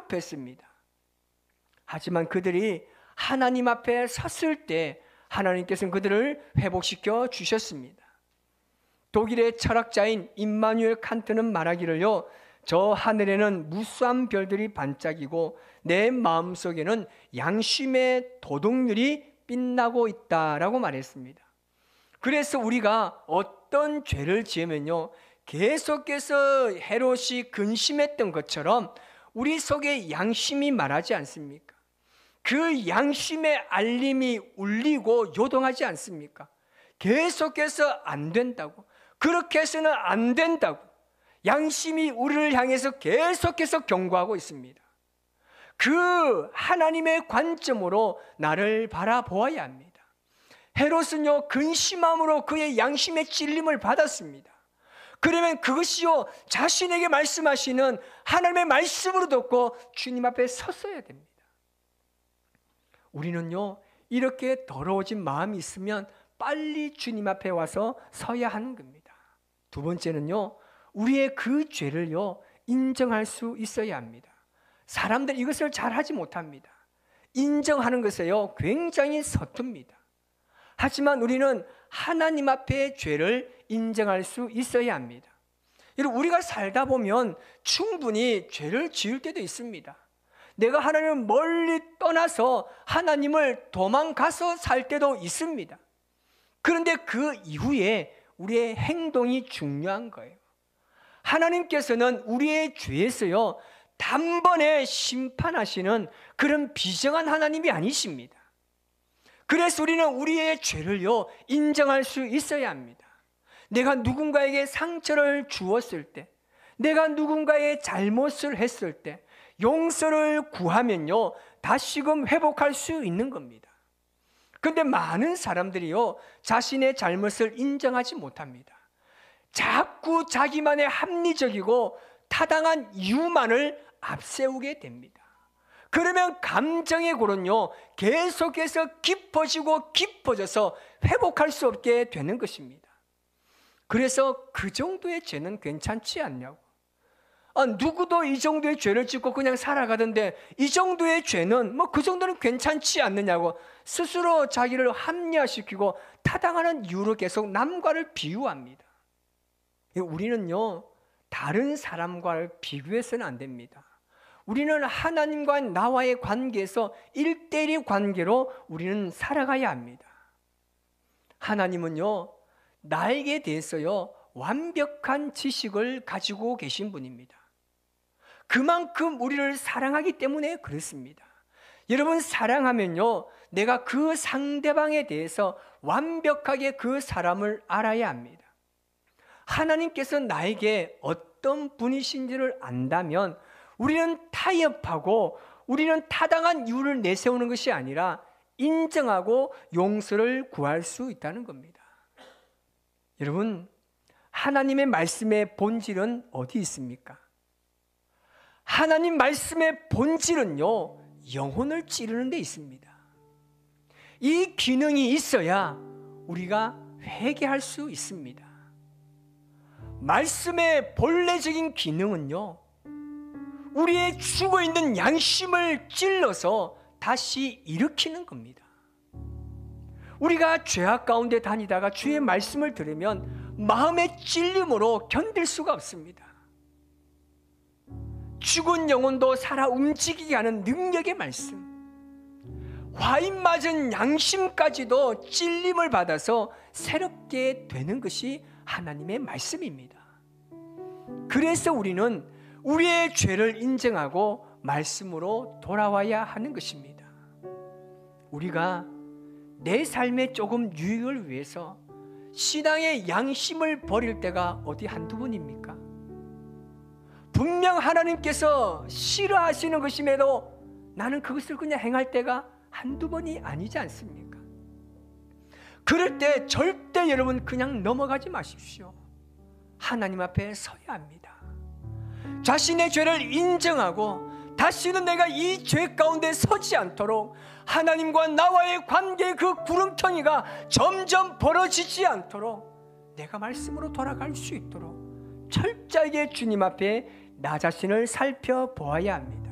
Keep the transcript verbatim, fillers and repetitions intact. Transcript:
위급했습니다. 하지만 그들이 하나님 앞에 섰을 때 하나님께서는 그들을 회복시켜 주셨습니다. 독일의 철학자인 임마누엘 칸트는 말하기를요, 저 하늘에는 무수한 별들이 반짝이고 내 마음속에는 양심의 도덕률이 빛나고 있다라고 말했습니다. 그래서 우리가 어떤 죄를 지으면요, 계속해서 헤롯이 근심했던 것처럼 우리 속에 양심이 말하지 않습니까? 그 양심의 알림이 울리고 요동하지 않습니까? 계속해서 안 된다고, 그렇게 해서는 안 된다고 양심이 우리를 향해서 계속해서 경고하고 있습니다. 그 하나님의 관점으로 나를 바라보아야 합니다. 헤롯은요, 근심함으로 그의 양심의 찔림을 받았습니다. 그러면 그것이요, 자신에게 말씀하시는 하나님의 말씀으로 듣고 주님 앞에 섰어야 됩니다. 우리는요, 이렇게 더러워진 마음이 있으면 빨리 주님 앞에 와서 서야 하는 겁니다. 두 번째는요, 우리의 그 죄를요, 인정할 수 있어야 합니다. 사람들 이것을 잘 하지 못합니다. 인정하는 것에요, 굉장히 서툽니다. 하지만 우리는 하나님 앞에 죄를 인정할 수 있어야 합니다. 여러분, 우리가 살다 보면 충분히 죄를 지을 때도 있습니다. 내가 하나님을 멀리 떠나서 하나님을 도망가서 살 때도 있습니다. 그런데 그 이후에 우리의 행동이 중요한 거예요. 하나님께서는 우리의 죄에서요, 단번에 심판하시는 그런 비정한 하나님이 아니십니다. 그래서 우리는 우리의 죄를요, 인정할 수 있어야 합니다. 내가 누군가에게 상처를 주었을 때, 내가 누군가의 잘못을 했을 때 용서를 구하면요, 다시금 회복할 수 있는 겁니다. 그런데 많은 사람들이요, 자신의 잘못을 인정하지 못합니다. 자꾸 자기만의 합리적이고 타당한 이유만을 앞세우게 됩니다. 그러면 감정의 골은요, 계속해서 깊어지고 깊어져서 회복할 수 없게 되는 것입니다. 그래서 그 정도의 죄는 괜찮지 않냐고. 아, 누구도 이 정도의 죄를 짓고 그냥 살아가던데 이 정도의 죄는 뭐 그 정도는 괜찮지 않느냐고 스스로 자기를 합리화시키고 타당하는 이유로 계속 남과를 비유합니다. 우리는요, 다른 사람과 비교해서는 안 됩니다. 우리는 하나님과 나와의 관계에서 일대일 관계로 우리는 살아가야 합니다. 하나님은요, 나에게 대해서요, 완벽한 지식을 가지고 계신 분입니다. 그만큼 우리를 사랑하기 때문에 그렇습니다. 여러분, 사랑하면요, 내가 그 상대방에 대해서 완벽하게 그 사람을 알아야 합니다. 하나님께서 나에게 어떤 분이신지를 안다면 우리는 타협하고 우리는 타당한 이유를 내세우는 것이 아니라 인정하고 용서를 구할 수 있다는 겁니다. 여러분, 하나님의 말씀의 본질은 어디 있습니까? 하나님 말씀의 본질은요, 영혼을 찌르는 데 있습니다. 이 기능이 있어야 우리가 회개할 수 있습니다. 말씀의 본래적인 기능은요, 우리의 죽어있는 양심을 찔러서 다시 일으키는 겁니다. 우리가 죄악 가운데 다니다가 주의 말씀을 들으면 마음의 찔림으로 견딜 수가 없습니다. 죽은 영혼도 살아 움직이게 하는 능력의 말씀, 화인 맞은 양심까지도 찔림을 받아서 새롭게 되는 것이 하나님의 말씀입니다. 그래서 우리는 우리의 죄를 인정하고 말씀으로 돌아와야 하는 것입니다. 우리가 내 삶에 조금 유익을 위해서 신앙의 양심을 버릴 때가 어디 한두 번입니까? 분명 하나님께서 싫어하시는 것임에도 나는 그것을 그냥 행할 때가 한두 번이 아니지 않습니까? 그럴 때 절대 여러분 그냥 넘어가지 마십시오. 하나님 앞에 서야 합니다. 자신의 죄를 인정하고 다시는 내가 이 죄 가운데 서지 않도록 하나님과 나와의 관계의 그 구렁텅이가 점점 벌어지지 않도록 내가 말씀으로 돌아갈 수 있도록 철저하게 주님 앞에 나 자신을 살펴보아야 합니다.